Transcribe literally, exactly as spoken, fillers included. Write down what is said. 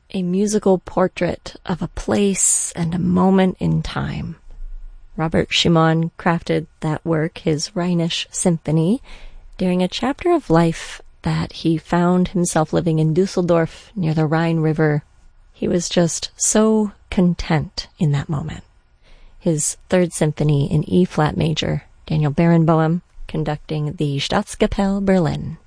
a musical portrait of a place and a moment in time. Robert Schumann crafted that work, his Rhenish Symphony, during a chapter of life that he found himself living in Dusseldorf near the Rhine River. He was just so content in that moment. His Third Symphony in E-flat major, Daniel Barenboim conducting the Staatskapelle Berlin.